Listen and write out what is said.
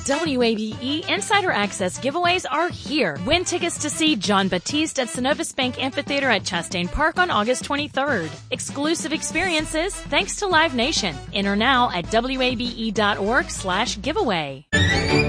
WABE Insider Access giveaways are here. Win tickets to see John Batiste at Synovus Bank Amphitheater at Chastain Park on August 23rd. Exclusive experiences thanks to Live Nation. Enter now at wabe.org/giveaway.